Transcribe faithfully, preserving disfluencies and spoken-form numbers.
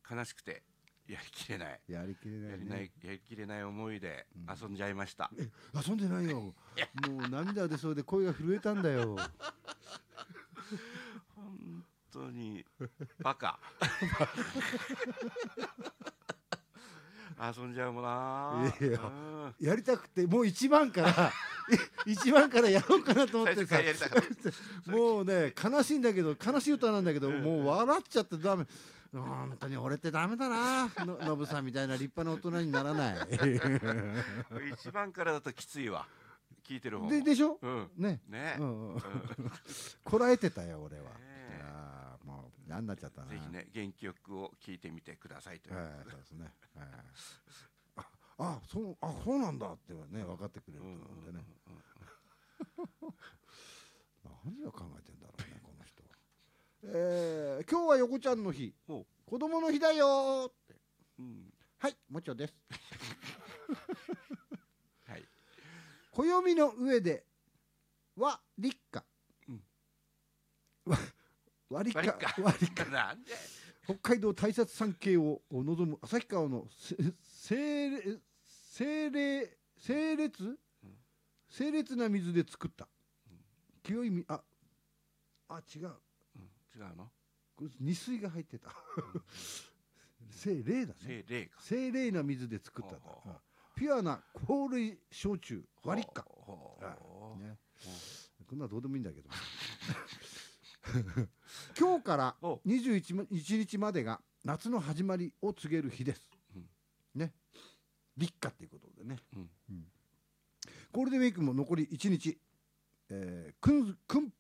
悲しくてやりきれないやりきれない、ね、 やりないやりきれない思いで遊んじゃいました、 うん、え遊んでないよもう涙出そうで声が震えたんだよ本当にバカ遊んじゃうもんな。 いや、うん、やりたくてもう一番から一番からやろうかなと思ってさもうね悲しいんだけど悲しい歌なんだけど、うん、もう笑っちゃってダメ。本当に俺ってダメだなのノブさんみたいな立派な大人にならない一番からだときついわ聞いてる方ででしょ、 うん、 ねね、 うんうん、こらえてたよ俺は、ね、あもう嫌になっちゃったな。 ぜひね元気よくを聞いてみてくださいという、 はい、そうですね、はい、ああそうあそうなんだってね分かってくれると思うんでね何を考えてんだろうねこの人は。えー、今日は横ちゃんの日、子供の日だよって、うん、はいもちろんですはい暦の上では立夏、うん、割りか割りかなんで北海道大雪山系を望む旭川の清烈清烈清烈清烈な水で作った、うん、清いみああ違う、 うん、違うの二水が入ってた清麗だね、 清麗か清麗な水で作ったと、うん、ピュアな香類焼酎割りか、ね、こんなのどうでもいいんだけど今日からにじゅういちにちまでが夏の始まりを告げる日です、うん、ね立夏っていうことでね、うんうん、ゴールデンウィークも残りいちにち、えー、くんくん